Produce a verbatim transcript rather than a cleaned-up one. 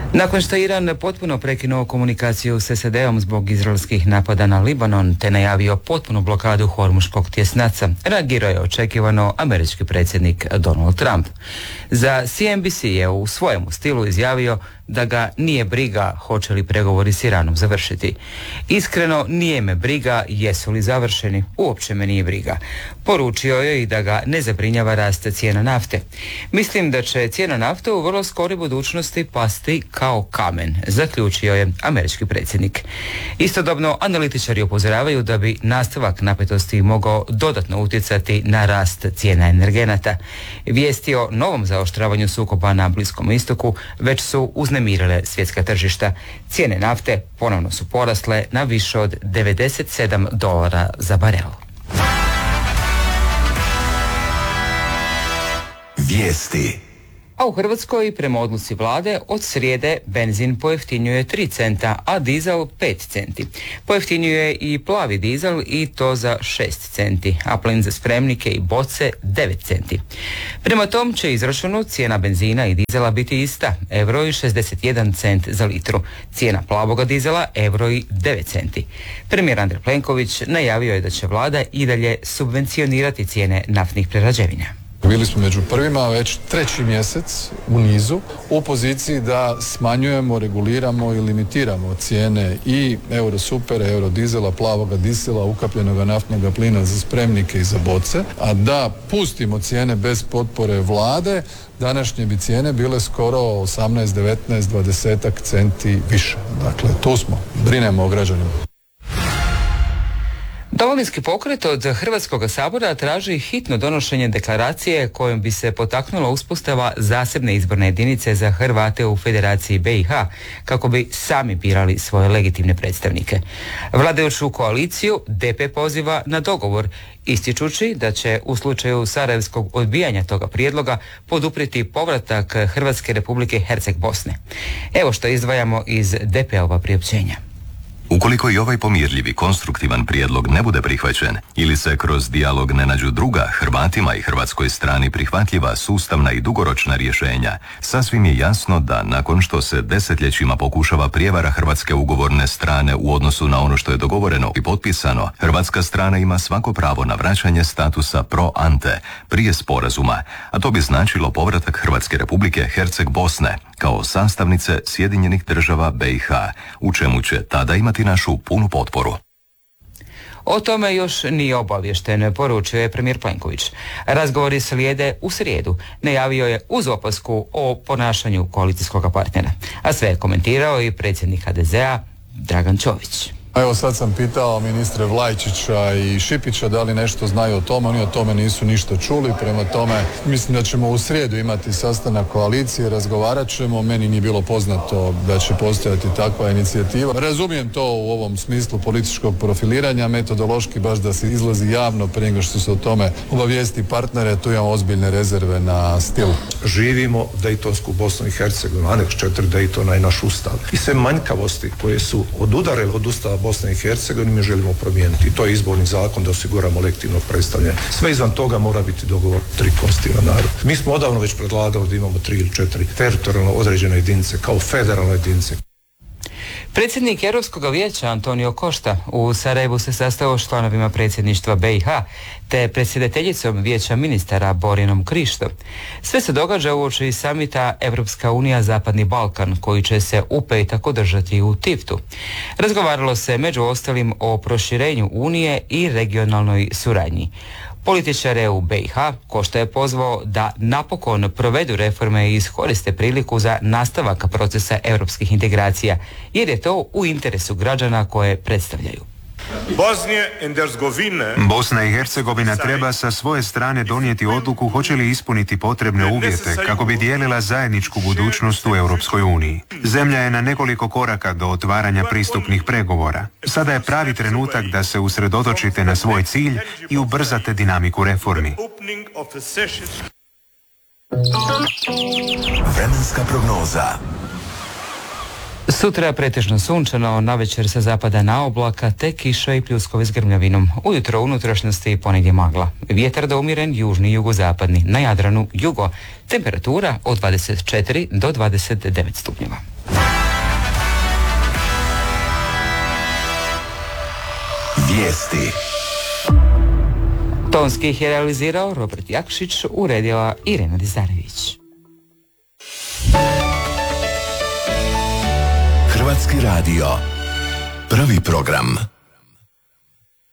Nakon što je Iran potpuno prekinuo komunikaciju s S A D-om zbog izraelskih napada na Libanon te najavio potpunu blokadu Hormuškog tjesnaca, reagirao je očekivano američki predsjednik Donald Trump. Za C N B C je u svojemu stilu izjavio da ga nije briga hoće li pregovori s Iranom završiti. Iskreno, nije me briga jesu li završeni, uopće me nije briga. Poručio je i da ga ne zabrinjava rast cijena nafte. Mislim da će cijena nafte u vrlo skoroj budućnosti pasti kao kamen, zaključio je američki predsjednik. Istodobno, analitičari upozoravaju da bi nastavak napetosti mogao dodatno utjecati na rast cijena energenata. Vijesti o novom zaoštravanju sukoba na Bliskom istoku već su uznemirile svjetska tržišta. Cijene nafte ponovno su porasle na više od devedeset sedam dolara za barel. Vijesti. A u Hrvatskoj prema odluci vlade od srijede benzin pojeftinjuje tri centa, a dizel pet centi. Pojeftinjuje i plavi dizel i to za šest centi, a plin za spremnike i boce devet centi. Prema tom će izračunu cijena benzina i dizela biti ista, euro i šezdeset jedan cent za litru. Cijena plavoga dizela euro i devet centi. Premijer Andrej Plenković najavio je da će vlada i dalje subvencionirati cijene naftnih prerađevina. Bili smo među prvima već treći mjesec u nizu u poziciji da smanjujemo, reguliramo i limitiramo cijene i Eurosupera, Eurodizela, plavoga dizela, ukapljenoga naftnog plina za spremnike i za boce, a da pustimo cijene bez potpore vlade, današnje bi cijene bile skoro osamnaest, devetnaest, dvadeset centi više. Dakle, tu smo, brinemo o građanima. Domovinski pokret od Hrvatskog sabora traži hitno donošenje deklaracije kojom bi se potaknula uspostava zasebne izborne jedinice za Hrvate u Federaciji B i H kako bi sami birali svoje legitimne predstavnike. Vladajuću koaliciju D P poziva na dogovor, ističući da će u slučaju sarajevskog odbijanja toga prijedloga poduprijeti povratak Hrvatske Republike Herceg Bosne. Evo što izdvajamo iz D P-ova priopćenja. Ukoliko i ovaj pomirljivi, konstruktivan prijedlog ne bude prihvaćen ili se kroz dijalog ne nađu druga, Hrvatima i hrvatskoj strani prihvatljiva, sustavna i dugoročna rješenja, sasvim je jasno da nakon što se desetljećima pokušava prijevara hrvatske ugovorne strane u odnosu na ono što je dogovoreno i potpisano, hrvatska strana ima svako pravo na vraćanje statusa pro ante prije sporazuma, a to bi značilo povratak Hrvatske Republike Herceg Bosne kao sastavnice Sjedinjenih država B i H, u čemu će tada imati našu punu potporu. O tome još nije obavješten, poručio je premijer Plenković. Razgovori slijede u srijedu. Najavio je uz opasku o ponašanju koalicijskog partnera. A sve je komentirao i predsjednik H D Z-a Dragan Čović. Evo sad sam pitao ministre Vlajčića i Šipića da li nešto znaju o tome, oni o tome nisu ništa čuli, prema tome mislim da ćemo u srijedu imati sastanak koalicije, razgovarat ćemo, meni nije bilo poznato da će postojati takva inicijativa. Razumijem to u ovom smislu političkog profiliranja, metodološki baš da se izlazi javno prije nego što se o tome obavijesti partnere, tu imamo ozbiljne rezerve na stil. Živimo Dejtonsku Bosnu i Hercegovinu, aneks četiri Dejtona i naš ustav. I sve manjkavosti koje su odudarele od ustava Bosne i Hercegovine mi želimo promijeniti. To je izborni zakon da osiguramo legitimno predstavljanje. Sve izvan toga mora biti dogovor tri konstitutivna naroda. Mi smo odavno već predlagali da imamo tri ili četiri teritorijalno određene jedinice kao federalne jedinice. Predsjednik Europskog vijeća Antonio Costa u Sarajevu se sastao s članovima predsjedništva B i H te predsjedateljicom vijeća ministara Borinom Krišto. Sve se događa uoči samita Europska unija Zapadni Balkan koji će se u petak održati u Tiftu. Razgovaralo se među ostalim o proširenju Unije i regionalnoj suradnji. Političare u B i H Košta je pozvao da napokon provedu reforme i iskoriste priliku za nastavak procesa europskih integracija, jer je to u interesu građana koje predstavljaju. Bosna i Hercegovina treba sa svoje strane donijeti odluku hoće li ispuniti potrebne uvjete kako bi dijelila zajedničku budućnost u Europskoj uniji. Zemlja je na nekoliko koraka do otvaranja pristupnih pregovora. Sada je pravi trenutak da se usredotočite na svoj cilj i ubrzate dinamiku reformi. Vremenska prognoza. Sutra pretežno sunčano, navečer se zapada na oblaka te kiša i pljuskovi s grmljavinom. Ujutro u unutrašnjosti ponegdje magla. Vjetar da umiren južni i jugozapadni, na Jadranu jugo. Temperatura od dvadeset četiri do dvadeset devet stupnjeva. Vijesti. Tonski ih je realizirao Robert Jakšić, uredila Irena Dizarević. Hrvatski radio. Prvi program.